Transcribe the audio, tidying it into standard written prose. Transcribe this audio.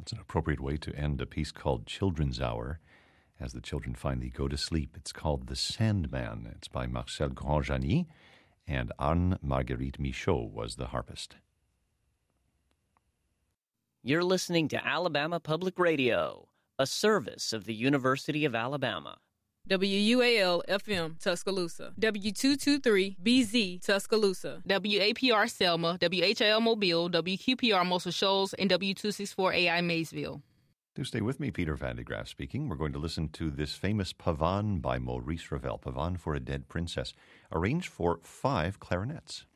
It's an appropriate way to end a piece called Children's Hour. As the children finally go to sleep, it's called The Sandman. It's by Marcel Grandjani, and Anne-Marguerite Michaud was the harpist. You're listening to Alabama Public Radio, a service of the University of Alabama. WUAL-FM, Tuscaloosa. W223-BZ, Tuscaloosa. WAPR Selma, WHIL Mobile, WQPR Muscle Shoals, and W264AI Maysville. Do stay with me, Peter Van de Graaff speaking. We're going to listen to this famous Pavane by Maurice Ravel, Pavane for a Dead Princess, arranged for 5 clarinets.